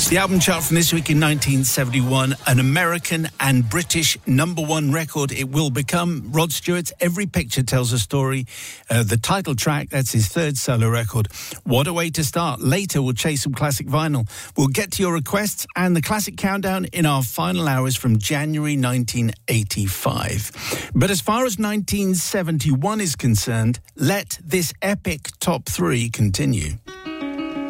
The album chart from this week in 1971, an American and British #1 record it will become. Rod Stewart's Every Picture Tells a Story. The title track, that's his third solo record. What a way to start. Later, we'll chase some classic vinyl. We'll get to your requests and the classic countdown in our final hours from January 1985. But as far as 1971 is concerned, let this epic top 3 continue.